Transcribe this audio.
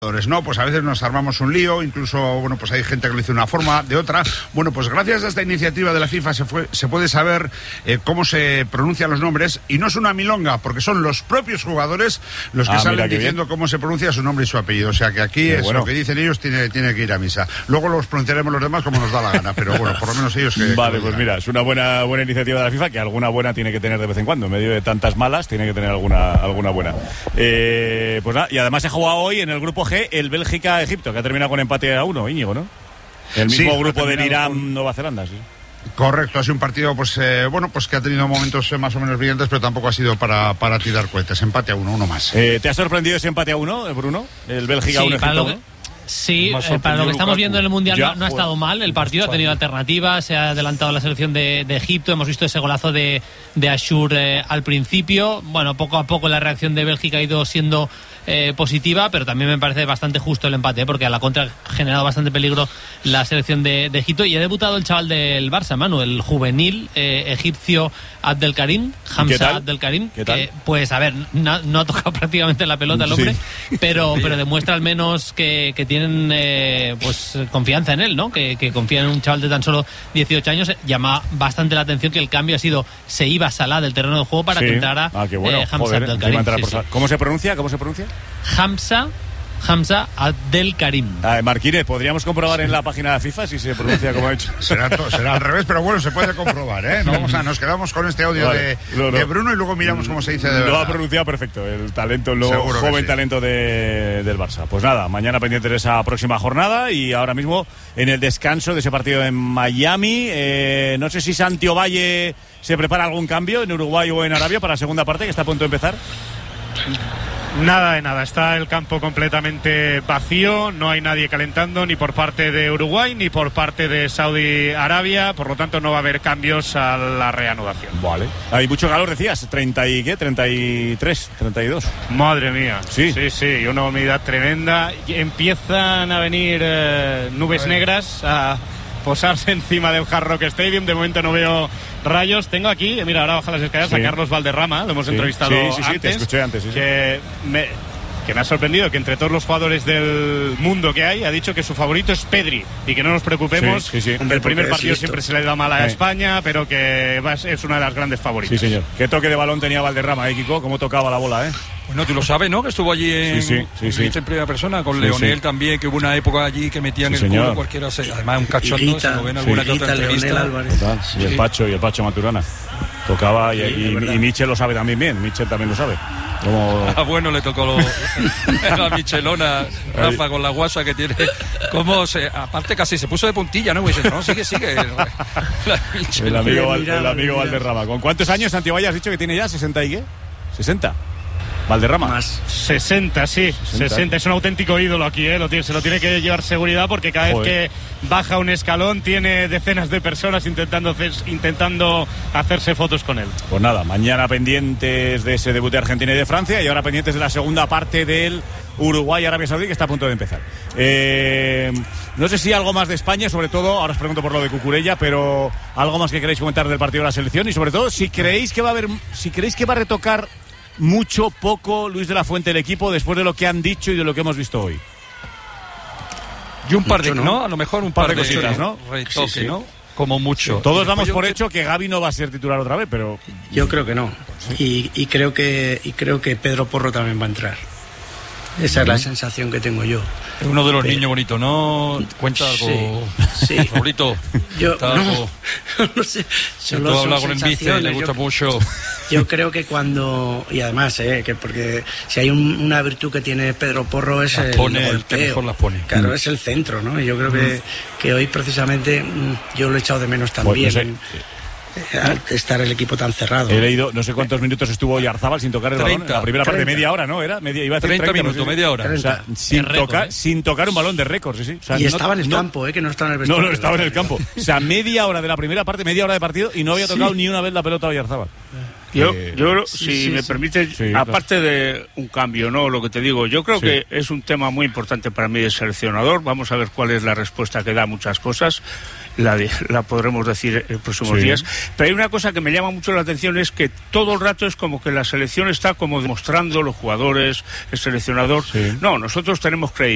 ¿no? Pues a veces nos armamos un lío, incluso, bueno, pues hay gente que lo dice de una forma, de otra. Bueno, pues gracias a esta iniciativa de la FIFA se puede saber cómo se pronuncian los nombres, y no es una milonga, porque son los propios jugadores los que salen diciendo cómo se pronuncia su nombre y su apellido. O sea que aquí es lo que dicen ellos, tiene que ir a misa. Luego los pronunciaremos los demás como nos da la gana, pero bueno, por lo menos ellos que... Vale, pues mira, es una buena iniciativa de la FIFA, que alguna buena tiene que tener de vez en cuando. En medio de tantas malas, tiene que tener alguna buena. Pues nada, y además se juega hoy en el grupo G el Bélgica-Egipto, que ha terminado con empate a 1, Íñigo, ¿no? El mismo grupo del Irán-Nueva Zelanda, sí. Correcto, ha sido un partido pues que ha tenido momentos más o menos brillantes, pero tampoco ha sido para tirar cohetes. Empate a 1, uno más. ¿Te ha sorprendido ese empate a 1, Bruno? El Bélgica 1, Egipto 1. Sí, para lo que estamos viendo en el Mundial no ha estado mal el partido, ha tenido alternativas, se ha adelantado la selección de Egipto, hemos visto ese golazo de Ashur al principio. Bueno, poco a poco la reacción de Bélgica ha ido siendo positiva, pero también me parece bastante justo el empate, porque a la contra ha generado bastante peligro la selección de Egipto, y ha debutado el chaval del Barça, Manu, el juvenil egipcio Abdelkarim, Hamza Abdelkarim, que pues a ver, no ha tocado prácticamente la pelota el hombre, pero demuestra al menos que tienen pues confianza en él, ¿no? Que confían en un chaval de tan solo 18 años. Llama bastante la atención que el cambio ha sido se iba Salah del terreno de juego para que entrara Hamza Abdelkarim. ¿Cómo se pronuncia? Hamza Abdelkarim. Marquínez, podríamos comprobar en la página de FIFA si se pronuncia como ha hecho. Será al revés, pero bueno, se puede comprobar, ¿eh? Nos quedamos con este audio de Bruno y luego miramos cómo se dice de verdad. Lo ha pronunciado perfecto, el joven talento del Barça. Pues nada, mañana pendiente de esa próxima jornada, y ahora mismo en el descanso de ese partido en Miami. No sé si Santi Ovalle se prepara algún cambio en Uruguay o en Arabia para la segunda parte, que está a punto de empezar. Nada de nada, está el campo completamente vacío, no hay nadie calentando ni por parte de Uruguay ni por parte de Saudi Arabia, por lo tanto no va a haber cambios a la reanudación. Vale. Hay mucho calor, decías, 33, 32. Madre mía. Sí, y una humedad tremenda. Empiezan a venir nubes negras a posarse encima del Hard Rock Stadium. De momento no veo rayos. Tengo aquí, mira, ahora baja las escaleras a Carlos Valderrama, lo hemos entrevistado antes. Te escuché antes. Que me ha sorprendido que entre todos los jugadores del mundo que hay, ha dicho que su favorito es Pedri, y que no nos preocupemos. El primer partido siempre se le da mal a España, pero que es una de las grandes favoritas. Sí, señor. ¿Qué toque de balón tenía Valderrama, Kiko? ¿Cómo tocaba la bola, Bueno, tú lo sabes, ¿no? Que estuvo allí en primera persona, con Leonel también, que hubo una época allí que metían el culo cualquiera. Además, un cachondo, se lo ven alguna que otra entrevista. Total, y el Pacho Maturana. Tocaba, y Michel lo sabe también bien, Michel también lo sabe. Bueno, le tocó la Michelona, Rafa, con la guasa que tiene. Aparte casi se puso de puntilla, ¿no? Pues, no, sigue. El amigo Valderrama. ¿Con cuántos años, Santiago, has dicho que tiene ya? ¿60 y qué? ¿60? Valderrama. Más. 60, sí. 60. Es un auténtico ídolo aquí, se lo tiene que llevar seguridad, porque cada vez que baja un escalón tiene decenas de personas intentando hacerse fotos con él. Pues nada, mañana pendientes de ese debut de Argentina y de Francia, y ahora pendientes de la segunda parte del Uruguay-Arabia Saudí, que está a punto de empezar. No sé si algo más de España, sobre todo, ahora os pregunto por lo de Cucurella, pero algo más que queréis comentar del partido de la selección, y sobre todo si creéis que va a retocar mucho, poco Luis de la Fuente el equipo después de lo que han dicho y de lo que hemos visto hoy. Y un par de, ¿no? A lo mejor un par de cositas, ¿no? Retoque, sí. ¿no? Como mucho. Todos damos por hecho que Gavi no va a ser titular otra vez, pero yo creo que no. Y creo que Pedro Porro también va a entrar. Esa es la sensación que tengo yo. Es uno de los niños bonitos, ¿no? Cuenta algo. Sí. Favorito. Yo no sé. Solo tú hablas con el bici, le gusta mucho. Yo creo que y además, que porque si hay una virtud que tiene Pedro Porro es el golpeo. Que mejor las pone. Claro, es el centro, ¿no? Y yo creo que hoy precisamente yo lo he echado de menos también. Pues no sé. Estar el equipo tan cerrado. He leído, no sé cuántos minutos estuvo Oyarzábal sin tocar el balón. En la primera parte, media hora, ¿no? Iba a decir 30 minutos, media hora. O sea, sin tocar un balón de récord, sí. O sea, y estaba en el campo, que no estaba en el vestuario. No, estaba en el campo. O sea, media hora de la primera parte, media hora de partido, y no había tocado ni una vez la pelota a Oyarzábal. Yo si me permite, aparte de un cambio, ¿no? Lo que te digo, yo creo que es un tema muy importante para mí de seleccionador. Vamos a ver cuál es la respuesta que da a muchas cosas. La podremos decir en próximos días. Pero hay una cosa que me llama mucho la atención, es que todo el rato es como que la selección está como demostrando, los jugadores, el seleccionador. No, nosotros tenemos credibilidad.